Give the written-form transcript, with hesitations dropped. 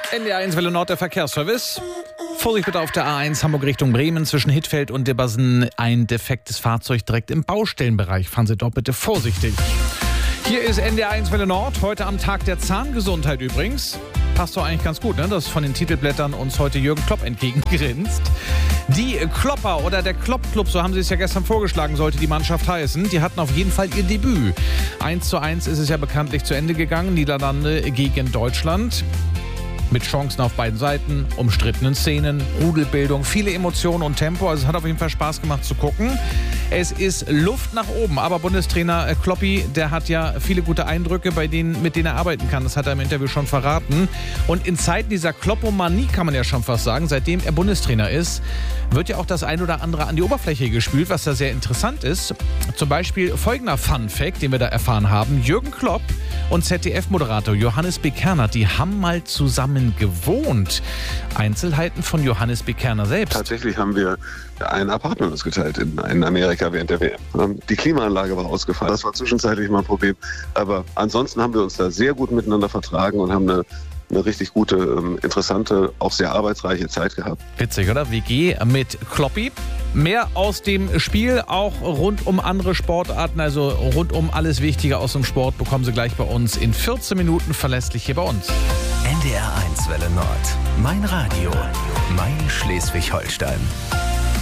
NDR1 Welle Nord, der Verkehrsservice. Vorsicht bitte auf der A1 Hamburg Richtung Bremen zwischen Hittfeld und Dibbersen. Ein defektes Fahrzeug direkt im Baustellenbereich. Fahren Sie dort bitte vorsichtig. Hier ist NDR1 Welle Nord, heute am Tag der Zahngesundheit übrigens. Passt doch eigentlich ganz gut, ne? Dass von den Titelblättern uns heute Jürgen Klopp entgegengrinst. Die Klopper oder der Klopp-Club, so haben sie es ja gestern vorgeschlagen, sollte die Mannschaft heißen. Die hatten auf jeden Fall ihr Debüt. 1:1 ist es ja bekanntlich zu Ende gegangen. Niederlande gegen Deutschland. Mit Chancen auf beiden Seiten, umstrittenen Szenen, Rudelbildung, viele Emotionen und Tempo. Also es hat auf jeden Fall Spaß gemacht zu gucken. Es ist Luft nach oben, aber Bundestrainer Kloppi, der hat ja viele gute Eindrücke, mit denen er arbeiten kann. Das hat er im Interview schon verraten. Und in Zeiten dieser Kloppomanie, kann man ja schon fast sagen, seitdem er Bundestrainer ist, wird ja auch das ein oder andere an die Oberfläche gespült, was da sehr interessant ist. Zum Beispiel folgender Fun-Fact, den wir da erfahren haben. Jürgen Klopp und ZDF-Moderator Johannes B. Kerner, die haben mal zusammen gewohnt. Einzelheiten von Johannes B. Kerner selbst. Tatsächlich haben wir ein Apartment uns geteilt in Amerika während der WM. Die Klimaanlage war ausgefallen. Das war zwischenzeitlich mal ein Problem. Aber ansonsten haben wir uns da sehr gut miteinander vertragen und haben eine richtig gute, interessante, auch sehr arbeitsreiche Zeit gehabt. Witzig, oder? WG mit Kloppi. Mehr aus dem Spiel, auch rund um andere Sportarten, also rund um alles Wichtige aus dem Sport, bekommen Sie gleich bei uns in 14 Minuten verlässlich hier bei uns. NDR1 Welle Nord. Mein Radio. Mein Schleswig-Holstein.